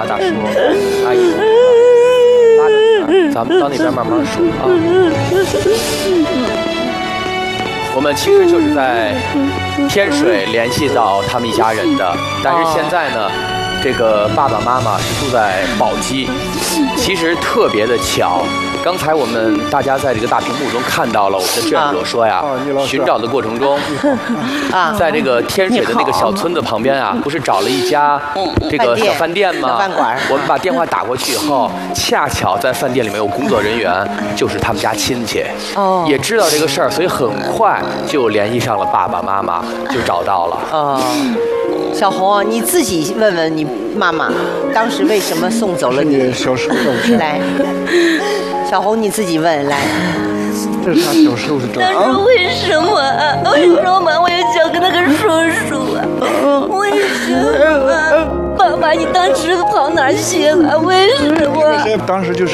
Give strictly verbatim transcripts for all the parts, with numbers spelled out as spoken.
啊，大叔、阿姨，拉着咱们到那边慢慢数啊。我们其实就是在天水联系到他们一家人的，但是现在呢，这个爸爸妈妈是住在宝鸡，其实特别的巧。刚才我们大家在这个大屏幕中看到了我们的志愿者说呀，寻找的过程中，啊，在这个天水的那个小村子旁边啊，不是找了一家这个小饭店吗？ 饭馆。 我们把电话打过去以后，恰巧在饭店里面有工作人员，就是他们家亲戚，哦，也知道这个事儿，所以很快就联系上了爸爸妈妈，就找到了。 哦，小红，你自己问问你妈妈，当时为什么送走了你？ 小时候来。小红，你自己问来。 这是他小时候是这样。 但是为什么啊？为什么我要交给那个叔叔啊？为什么？爸爸，你当时跑哪儿去了？为什么？ 当时就是，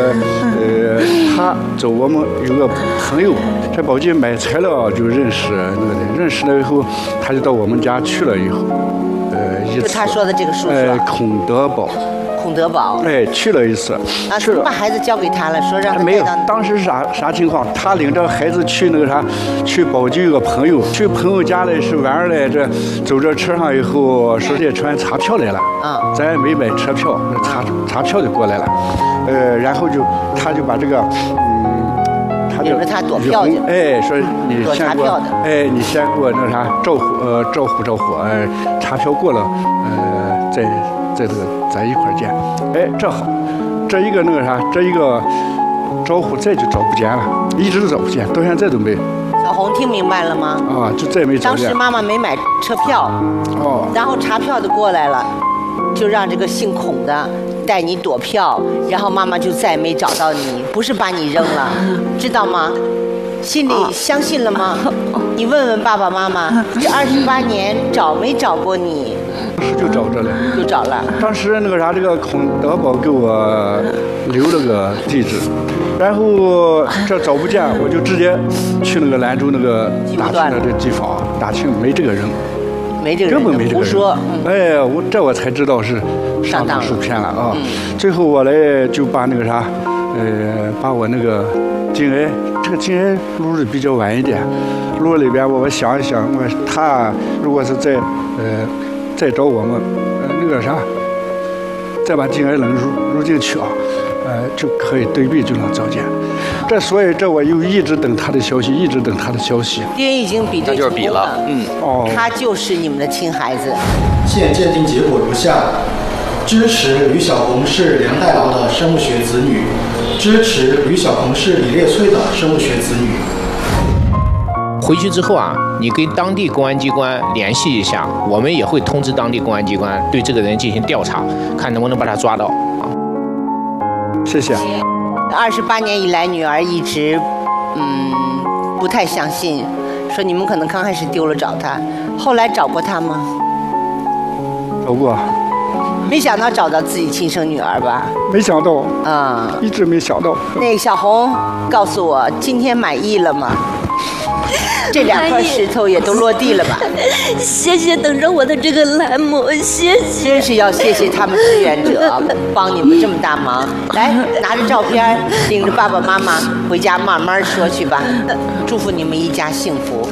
呃，他走我们有个朋友在宝鸡买材料就认识那个人，认识了以后，他就到我们家去了以后，呃，一次。 就他说的这个叔叔。 呃，孔德宝。 孔德宝， 哎，去了一次， 啊，去了，把孩子交给他了，说让他没有。当时是啥啥情况？他领着孩子去那个啥，去宝鸡有个朋友，去朋友家里是玩来着，走着车上以后，说这船查票来了，啊，咱也没买车票，查查票就过来了，呃，然后就他就把这个，嗯， 他领着他躲票去， 哎，说你先给我， 哎， 你先给我那啥招呼，呃，招呼招呼，哎，查票过了，呃，再。在这个在一块儿见，哎，这好，这一个那个啥，这一个招呼再就找不见了，一直都找不见，到现在都没。 小红听明白了吗？ 啊，就再没找见。 当时妈妈没买车票，哦，然后查票的过来了，就让这个姓孔的带你躲票，然后妈妈就再没找到你，不是把你扔了，知道吗？心里相信了吗？你问问爸爸妈妈，这二十八年找没找过你？ 当时就找着了， 就找了。 当时那个啥，这个孔德宝给我留了个地址，然后这找不见，我就直接去那个兰州那个大庆的这地方，大庆没这个人， 没这个人， 根本没这个人。 胡说。 哎，我这我才知道是上当受骗了啊！最后我来就把那个啥，呃，把我那个颈癌，这个颈癌录的比较晚一点，录里边我想一想，我他如果是在呃。再找我们，呃，那个啥，再把颈癌能入入进去啊，呃，就可以对比就能找见。这所以这我又一直等他的消息，一直等他的消息。 爹已经比对成功了， 嗯， 哦，他就是你们的亲孩子。 现鉴定结果如下：支持吕小红是梁代劳的生物学子女，支持吕小红是李烈翠的生物学子女。 回去之后啊，你跟当地公安机关联系一下，我们也会通知当地公安机关对这个人进行调查，看能不能把他抓到啊。 谢谢。 二十八年以来，女儿一直嗯不太相信，说你们可能刚开始丢了找他，后来找过他吗？ 找过。 没想到找到自己亲生女儿吧？ 没想到啊、 嗯，一直没想到。 那个小红，告诉我今天满意了吗？这两块石头也都落地了吧？ 谢谢等着我的这个栏目，谢谢。 真是要谢谢他们志愿者帮你们这么大忙。来，拿着照片，领着爸爸妈妈回家慢慢说去吧。祝福你们一家幸福。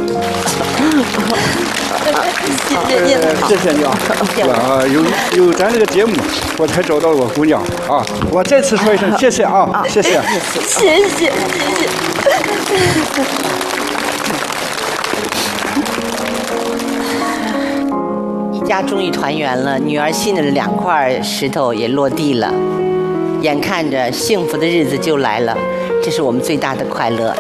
谢谢你， 谢谢你啊！啊，有有咱这个节目，我才找到我姑娘啊！我再次说一声谢谢啊！谢谢， 谢谢，谢谢。 一家终于团圆了，女儿心里的两块石头也落地了，眼看着幸福的日子就来了，这是我们最大的快乐。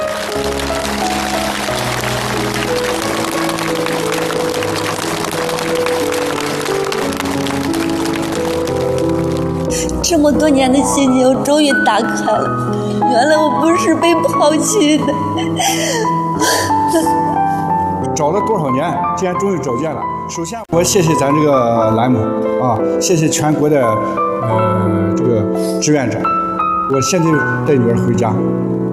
这么多年的心结终于打开了，原来我不是被抛弃的。 找了多少年，今天终于找见了。首先，我谢谢咱这个栏目啊，谢谢全国的呃这个志愿者。我现在带女儿回家，